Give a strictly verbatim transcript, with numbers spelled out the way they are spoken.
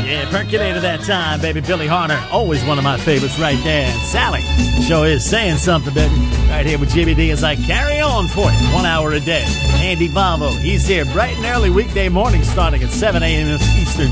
Yeah, percolator that time, baby. Billy Harner, always one of my favorites right there. And Sally sure is saying something, baby. Right here with Jimmy D as I carry on for you, one hour a day. Andy Valvo, he's here bright and early weekday morning starting at seven a.m. Eastern